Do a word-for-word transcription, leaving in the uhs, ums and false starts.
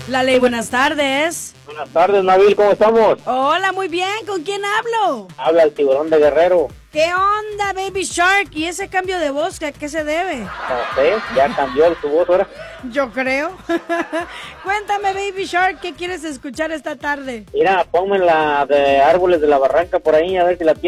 La Ley, buenas tardes. Buenas tardes, Nabil, ¿cómo estamos? Hola, muy bien. ¿Con quién hablo? Habla el tiburón de Guerrero. ¿Qué onda, Baby Shark? ¿Y ese cambio de voz, a qué se debe? No sé, ya cambió tu voz ahora. Yo creo. Cuéntame, Baby Shark, ¿qué quieres escuchar esta tarde? Mira, ponme la de Árboles de la Barranca por ahí, a ver si la tienes.